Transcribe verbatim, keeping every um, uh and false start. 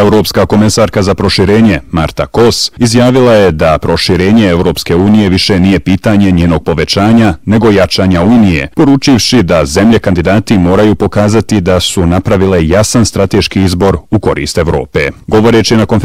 Europska komesarka za proširenje, Marta Kos, izjavila je da proširenje Europske unije više nije pitanje njenog povećanja, nego jačanja unije, poručivši da zemlje kandidati moraju pokazati da su napravile jasan strateški izbor u korist Evrope. Govoreći na konferenciji